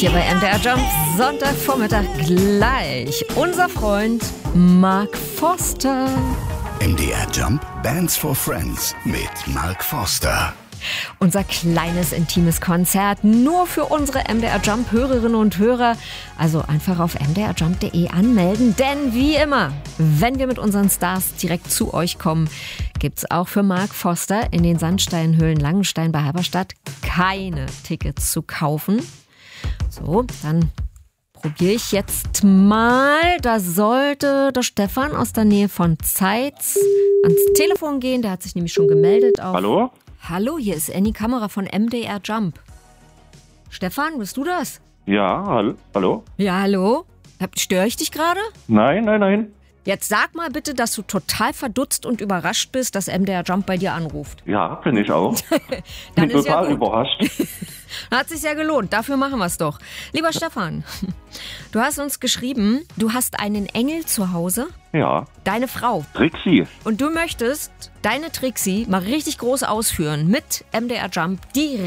hier bei MDR Jump. Sonntagvormittag gleich. Unser Freund Mark Forster. MDR Jump Bands for Friends mit Mark Forster. Unser kleines, intimes Konzert nur für unsere MDR Jump Hörerinnen und Hörer. Also einfach auf mdrjump.de anmelden. Denn wie immer, wenn wir mit unseren Stars direkt zu euch kommen, gibt's auch für Mark Forster in den Sandsteinhöhlen Langenstein bei Halberstadt keine Tickets zu kaufen. So, dann probiere ich jetzt mal. Da sollte der Stefan aus der Nähe von Zeitz ans Telefon gehen. Der hat sich nämlich schon gemeldet. Hallo? Hallo, hier ist Annie Kamera von MDR Jump. Stefan, bist du das? Ja, hallo? Ja, hallo? Störe ich dich gerade? Nein. Jetzt sag mal bitte, dass du total verdutzt und überrascht bist, dass MDR Jump bei dir anruft. Ja, bin ich auch. Dann Bin ist ja total gut. überrascht. Hat sich ja gelohnt, dafür machen wir es doch. Lieber Stefan, du hast uns geschrieben, du hast einen Engel zu Hause, Ja, deine Frau. Trixie. Und du möchtest deine Trixie mal richtig groß ausführen mit MDR Jump, die